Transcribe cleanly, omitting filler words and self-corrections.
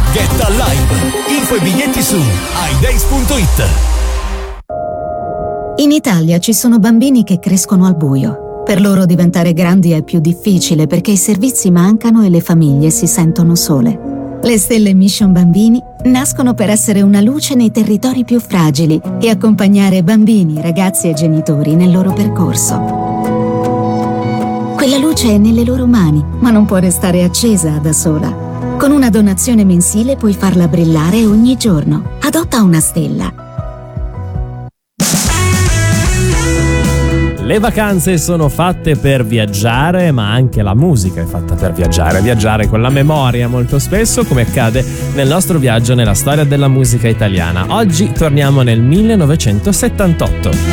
Get Alive. Info e biglietti su idays.it. In Italia ci sono bambini che crescono al buio. Per loro diventare grandi è più difficile perché i servizi mancano e le famiglie si sentono sole. Le Stelle Mission Bambini nascono per essere una luce nei territori più fragili e accompagnare bambini, ragazzi e genitori nel loro percorso. Quella luce è nelle loro mani, ma non può restare accesa da sola. Con una donazione mensile puoi farla brillare ogni giorno. Adotta una stella. Le vacanze sono fatte per viaggiare, ma anche la musica è fatta per viaggiare. Viaggiare con la memoria molto spesso, come accade nel nostro viaggio nella storia della musica italiana. Oggi torniamo nel 1978.